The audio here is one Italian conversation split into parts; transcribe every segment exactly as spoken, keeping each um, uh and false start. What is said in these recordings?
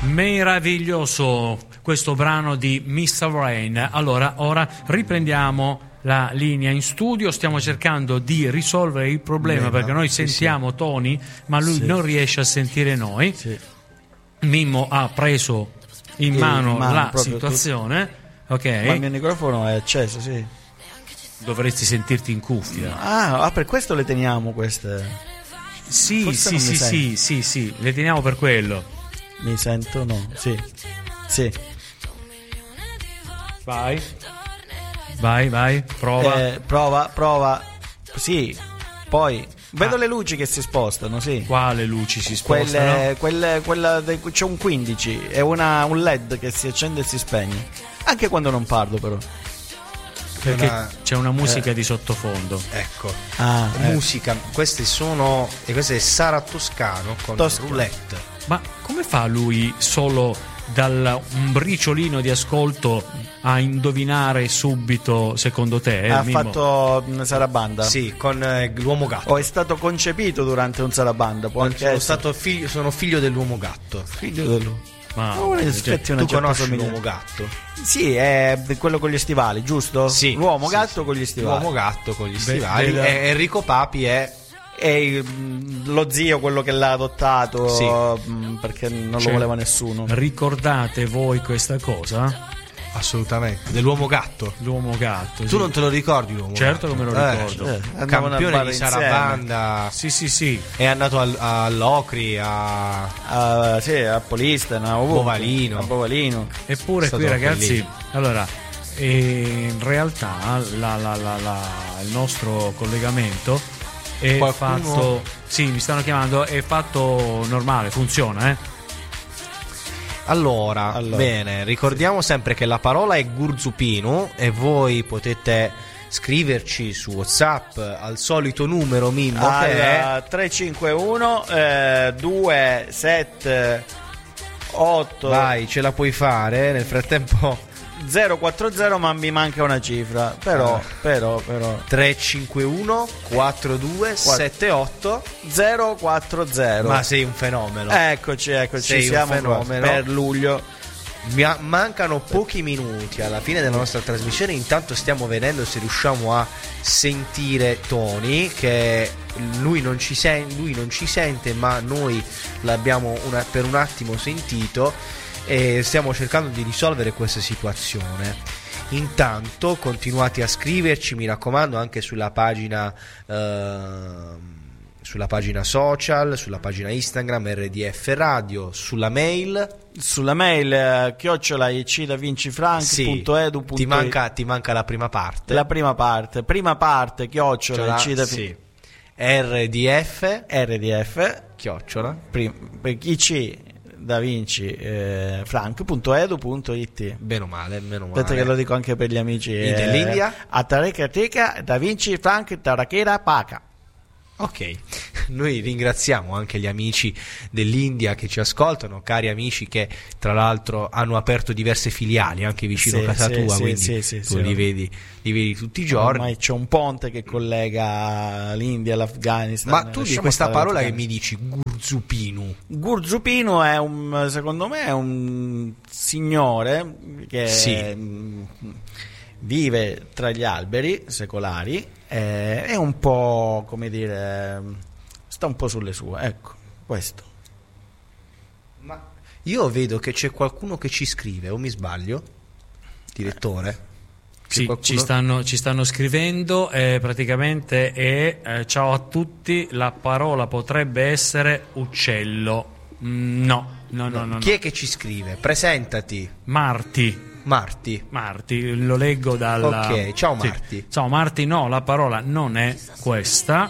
Meraviglioso questo brano di mister Rain. Allora, ora riprendiamo la linea in studio, stiamo cercando di risolvere il problema. Beh, perché noi sì, sentiamo sì. Tony, ma lui sì. non riesce a sentire noi. Sì. Mimmo ha preso in e mano, in mano la situazione. Tu... Ok. Ma il mio microfono è acceso, sì. Dovresti sentirti in cuffia. Ah, ah per questo le teniamo queste. Sì, Forse sì, sì, sì, sì, sì, le teniamo per quello. Mi sento, no? Sì. Sì. Vai. Vai, vai, prova. Eh, prova, prova. Sì. Poi vedo ah. le luci che si spostano, sì. Quale luci si spostano? Quelle, quelle, quella de, c'è un quindici, è una, un led che si accende e si spegne. Anche quando non parlo, però. Perché una, c'è una musica eh. di sottofondo. Ecco. Ah, musica. Eh. Queste sono. E questo è Sara Toscano con Tos- Roulette. Ma come fa lui solo dal un briciolino di ascolto a indovinare subito, secondo te? Eh, ha Mimmo? Fatto una sarabanda? Sì, con eh, l'uomo gatto. O è stato concepito durante un sarabanda? Può anche sono stato figlio, sono figlio dell'uomo gatto. Figlio dell'uomo. Ma oh, cioè, tu certa conosci famiglia. L'uomo gatto? Sì, è quello con gli stivali, giusto? Sì. L'uomo sì, gatto sì. con gli stivali. L'uomo gatto con gli stivali. Beh, e Enrico Papi è è lo zio, quello che l'ha adottato, sì. perché non cioè, lo voleva nessuno. Ricordate voi questa cosa? Assolutamente. Dell'uomo gatto. L'uomo gatto. Tu sì. non te lo ricordi l'uomo certo gatto? che me lo ricordo. Eh, eh, campione di sarabanda. Sì, sì, sì. È andato al, all'Ocri, a uh, sì, a Polistena, a Bovalino. A Bovalino. Eppure qui, ragazzi, lì. allora eh, in realtà la, la, la, la, il nostro collegamento è Qualcuno... fatto. Sì, mi stanno chiamando, è fatto normale, funziona, eh. Allora, allora, bene, ricordiamo sempre che la parola è Gurzupinu e voi potete scriverci su WhatsApp al solito numero Mimmo al, che è tre cinque uno due sette otto. Vai, ce la puoi fare, nel frattempo zero quattro zero, ma mi manca una cifra. Però, ah. però, però tre cinque uno quattro due sette otto zero quattro zero. Ma sei un fenomeno. Eccoci, eccoci, sei siamo un fenomeno. Per luglio. Mi mancano pochi minuti alla fine della nostra trasmissione. Intanto stiamo vedendo se riusciamo a sentire Tony, che lui non ci, sen- lui non ci sente, ma noi l'abbiamo una- per un attimo sentito. E stiamo cercando di risolvere questa situazione. Intanto continuate a scriverci, mi raccomando, anche sulla pagina eh, sulla pagina social, sulla pagina Instagram R D F Radio, sulla mail sulla mail eh, chiocciola icdavincifrank.edu. Sì, ti manca ti manca la prima parte. La prima parte, prima parte chiocciola icdavincifrank. Sì. R D F R D F chiocciola prima, ic Da Vinci eh, Frank.edu.it. Meno male, meno male. Aspetta che lo dico anche per gli amici eh, dell'India. Atareca Da Vinci Frank Tarakera Paca. Ok, noi ringraziamo anche gli amici dell'India che ci ascoltano, cari amici che tra l'altro hanno aperto diverse filiali anche vicino sì, a casa sì, tua, sì, quindi sì, sì, tu sì, li, vedi, li vedi tutti i giorni. Ormai c'è un ponte che collega l'India all'Afghanistan. Ma tu di questa parola che mi dici, Gurzupinu? Gurzupinu è un, secondo me è un signore che sì. vive tra gli alberi secolari. Eh, è un po', come dire, sta un po' sulle sue, ecco, questo. Ma io vedo che c'è qualcuno che ci scrive, o mi sbaglio, direttore? Sì, qualcuno... ci, stanno, ci stanno scrivendo, eh, praticamente è eh, ciao a tutti, la parola potrebbe essere uccello. Mm, no, no, no, no, no. Chi è che ci scrive? Presentati. Marti. Marti. Marti, lo leggo dalla... Ok, ciao Marti. Sì. Ciao Marti, no, la parola non è questa.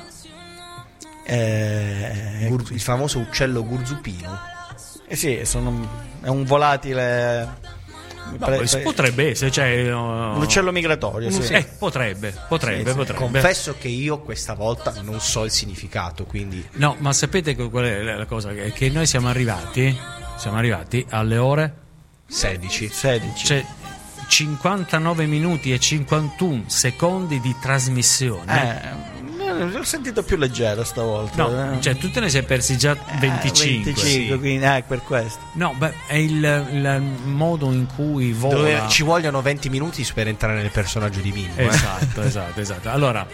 Eh, Gur- il famoso uccello Gurzupino. Eh sì, sono, è un volatile... No, pre- pre- potrebbe essere, cioè, uh, l'uccello migratorio, sì. Eh, potrebbe, potrebbe, sì, potrebbe. Confesso che io questa volta non so il significato, quindi... No, ma sapete qual è la cosa? Che noi siamo arrivati, siamo arrivati alle ore... sedici. sedici. Cioè cinquantanove minuti e cinquantuno secondi di trasmissione. Eh, l'ho sentito più leggero stavolta. No, eh. cioè tu te ne sei persi già venticinque. Eh, venticinque, sì. quindi eh, per questo. No, beh, è il, il modo in cui vola. Dove ci vogliono venti minuti per entrare nel personaggio di Mimmo. Eh. Esatto, esatto, esatto. Allora,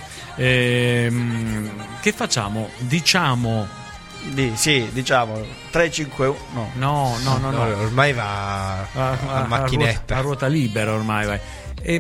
ehm, che facciamo? Diciamo. Di, sì, diciamo tre cinque uno. No. No, no, no, no. No, ormai va a, a, a macchinetta. A ruota, a ruota libera ormai vai. E,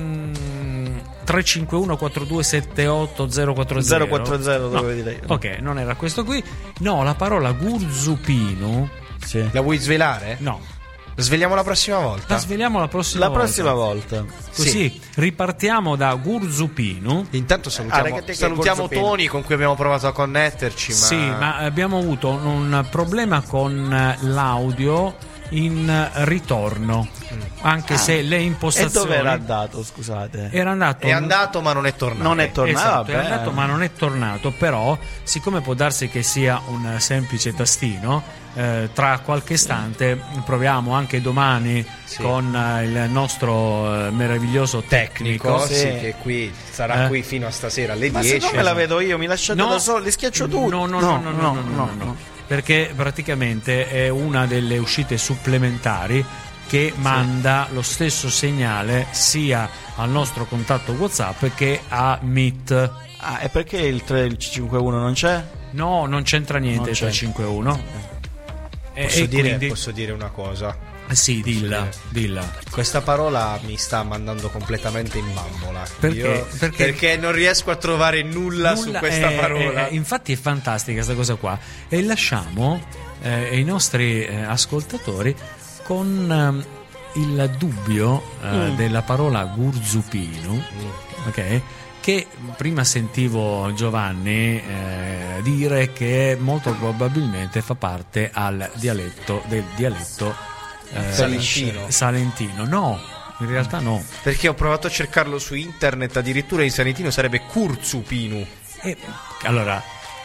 mm, tre cinque uno quattro due sette otto zero quattro zero zero quattro zero no. dove dire. Ok, non era questo qui. No, la parola gurzupino. Sì. La vuoi svelare? No. Sveliamo la prossima volta. La sveliamo la prossima La volta. prossima volta. Così Sì. ripartiamo da Gurzupino. Intanto salutiamo, Ah, che salutiamo Gurzupino. Tony con cui abbiamo provato a connetterci. Ma... Sì, ma abbiamo avuto un problema con l'audio in ritorno. Anche Ah. se le E impostazioni. dove era andato, scusate? Era andato. È andato ma non è tornato. Non è tornato. Esatto, è vabbè. andato ma non è tornato. Però, siccome può darsi che sia un semplice tastino, eh, tra qualche istante proviamo anche domani Sì. con eh, il nostro eh, meraviglioso tecnico. Tecnico, sì, Sì. che qui sarà Eh. qui fino a stasera alle Ma dieci. siccome la vedo io, mi lasciate No. da solo, li schiaccio tutti. No, no, no, no, no, no, no, no. Perché praticamente è una delle uscite supplementari che manda lo stesso segnale sia al nostro contatto WhatsApp che a Meet. Ah, e perché il tre il cinque uno non c'è? No, non c'entra niente Non il c'è. tre cinque uno. E, Posso, e dire, quindi- posso dire una cosa? Sì, dilla, dire. dilla. Questa parola mi sta mandando completamente in bambola. Perché? Io- Perché- perché non riesco a trovare nulla, su Nulla- questa eh, parola. eh, infatti è fantastica questa cosa qua. E lasciamo eh, i nostri eh, ascoltatori con ehm, il dubbio eh, Mm. della parola gurzupino, ok? Che prima sentivo Giovanni eh, dire che molto probabilmente fa parte al dialetto del dialetto eh, Salentino. salentino. No, in realtà no. Perché ho provato a cercarlo su internet, addirittura in salentino sarebbe Curzupinu. E, allora,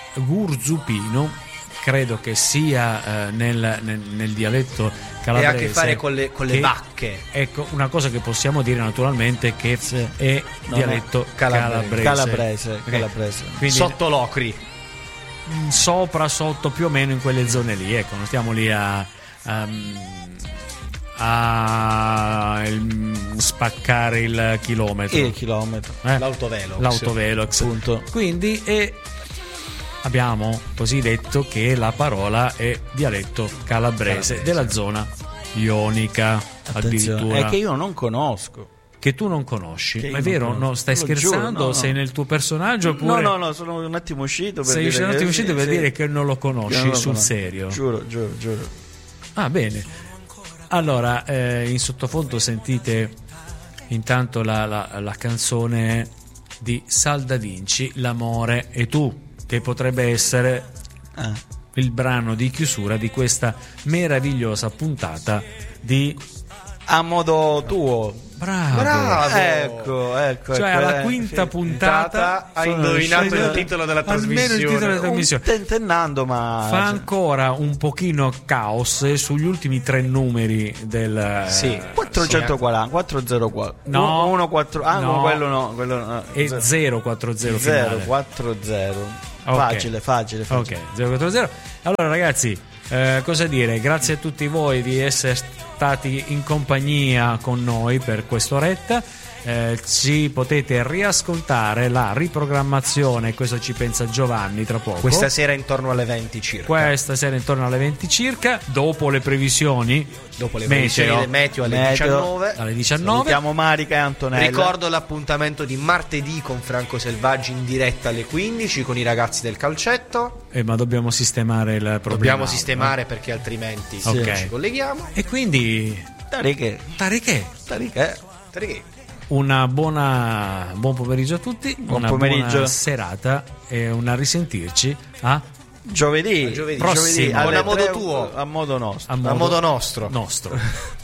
gurzupino credo che sia eh, nel, nel, nel dialetto E calabrese. ha a che fare con le, con le che- vacche. Ecco, una cosa che possiamo dire naturalmente che è Non dialetto è calabrese. calabrese. Calabrese, Ok. calabrese. Quindi Sotto l'ocri. mh, sopra, sotto, più o meno in quelle zone lì. Ecco, non stiamo lì a, a, a il- spaccare il chilometro. Il chilometro. eh? L'autovelox. L'autovelox. Punto. Quindi e abbiamo così detto che la parola è dialetto calabrese, Calabrese. della zona ionica, Attenzione, addirittura, è che io non conosco. che tu non conosci. Che Ma è io vero? non No, conosco. stai Lo scherzando? giuro, no, Sei no. nel tuo personaggio oppure No, no, no, sono un attimo uscito per sei dire un che- attimo uscito sì, per sì. dire che non lo conosci Che non lo sul conosco. serio? Giuro, giuro, giuro. Ah, bene. Allora, eh, in sottofondo sentite intanto la, la, la canzone di Sal Da Vinci, L'amore e tu, che potrebbe essere Ah. il brano di chiusura di questa meravigliosa puntata di A modo tuo. Bravo. Bravo. Ecco, ecco. Cioè ecco, alla eh, quinta sì. puntata ha sono indovinato riuscito- il titolo della almeno il trasmissione. titolo della Un trasmissione. tentennando, ma Fa ancora un pochino caos sugli ultimi tre numeri del Sì. quattrocentoquaranta, quattrocentoquaranta. No. uno, quattro, ah, No. no, quello no, quello no. e zero quattro zero finale. zero quattro zero. Ok. Facile, facile, Ok, facile. zero quattro zero. Allora ragazzi, eh, cosa dire? Grazie a tutti voi di essere stati in compagnia con noi per quest'oretta. Eh, ci potete riascoltare la riprogrammazione, questo ci pensa Giovanni tra poco. Questa sera intorno alle venti circa. Questa sera intorno alle venti circa, dopo le previsioni, Dopo le meteo, previsioni del meteo alle Meteo. diciannove. alle diciannove. Salutiamo Marica e Antonella. Ricordo l'appuntamento di martedì con Franco Selvaggi in diretta alle quindici con i ragazzi del calcetto. Eh, ma dobbiamo sistemare il problema. Dobbiamo sistemare perché altrimenti Ok. non ci colleghiamo. E quindi, Tariche, Tariche, tariche. Perché? una buona buon pomeriggio a tutti, Buon una pomeriggio. buona serata e una risentirci a, Giovedì, A giovedì. giovedì Prossimo. alle A modo tre, tuo. a modo nostro. a A modo nostro. nostro.